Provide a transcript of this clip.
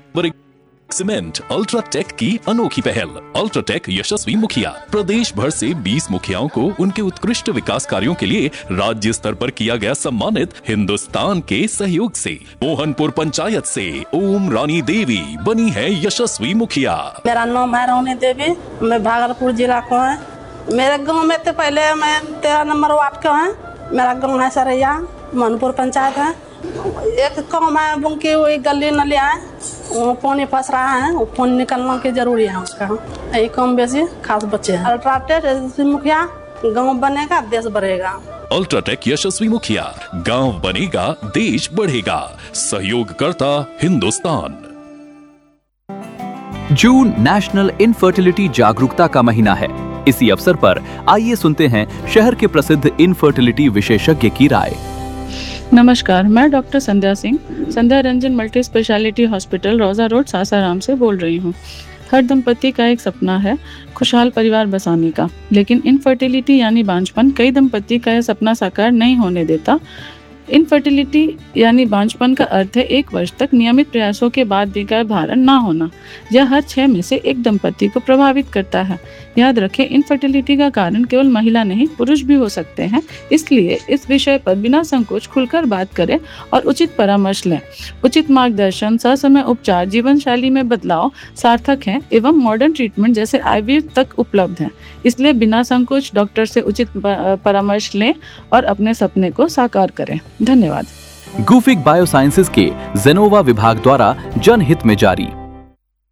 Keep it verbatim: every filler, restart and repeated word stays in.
Cement UltraTech की अनोखी पहल। अल्ट्राटेक यशस्वी मुखिया प्रदेश भर से बीस मुखियाओं को उनके उत्कृष्ट विकास कार्यों के लिए राज्य स्तर पर किया गया सम्मानित। हिंदुस्तान के सहयोग से मोहनपुर पंचायत से ओम रानी देवी बनी है यशस्वी मुखिया। मेरा नाम है रानी देवी, मैं भागलपुर जिला को है। मेरे गाँव में तो पहले मैं तेरह नंबर वार्ड का है। मेरा गाँव है सरैया, मोहनपुर पंचायत है। एक काम है बुनकी हुई गली नलिया है, वो पानी फंस रहा है, वो पानी निकलना की जरूरी है उसका। यही कम बेसी खास बच्चे हैं। अल्ट्राटेक यशस्वी मुखिया, गांव बनेगा देश बढ़ेगा। अल्ट्राटेक यशस्वी मुखिया, गांव बनेगा देश बढ़ेगा। सहयोग करता हिंदुस्तान। जून नेशनल इनफर्टिलिटी जागरूकता का महीना है। इसी अवसर पर आइए सुनते हैं शहर के प्रसिद्ध इनफर्टिलिटी विशेषज्ञ की राय। नमस्कार, मैं डॉक्टर संध्या सिंह, संध्या रंजन मल्टी स्पेशलिटी हॉस्पिटल, रोजा रोड, सासाराम से बोल रही हूँ। हर दंपति का एक सपना है खुशहाल परिवार बसाने का, लेकिन इनफर्टिलिटी यानी बांझपन कई दंपति का यह सपना साकार नहीं होने देता। इनफर्टिलिटी यानी बांझपन का अर्थ है एक वर्ष तक नियमित प्रयासों के बाद भी गर्भधारण ना होना। यह हर छह में से एक दंपति को प्रभावित करता है। याद रखें, इनफर्टिलिटी का कारण केवल महिला नहीं पुरुष भी हो सकते हैं। इसलिए इस विषय पर बिना संकोच खुलकर बात करें और उचित परामर्श लें। उचित मार्गदर्शन, ससमय उपचार, जीवन शैली में बदलाव सार्थक हैं एवं मॉडर्न ट्रीटमेंट जैसे आईवीएफ तक उपलब्ध हैं। इसलिए बिना संकोच डॉक्टर से उचित परामर्श लें और अपने सपने को साकार करें। धन्यवाद। गुफिक बायोसाइंसेज के जेनोवा विभाग द्वारा जनहित में जारी।